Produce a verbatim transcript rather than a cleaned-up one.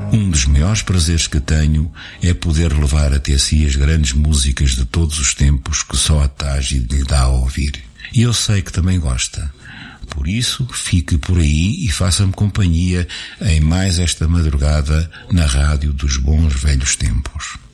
Um dos maiores prazeres que tenho é poder levar até si as grandes músicas de todos os tempos que só a Tage lhe dá a ouvir. E eu sei que também gosta. Por isso, fique por aí e faça-me companhia em mais esta madrugada na rádio dos bons velhos tempos.